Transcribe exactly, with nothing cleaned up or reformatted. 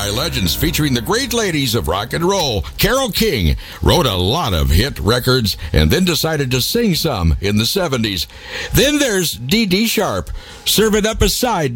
by legends featuring the great ladies of rock and roll. Carole King wrote a lot of hit records and then decided to sing some in the seventies. Then there's Dee Dee Sharp, serving up a side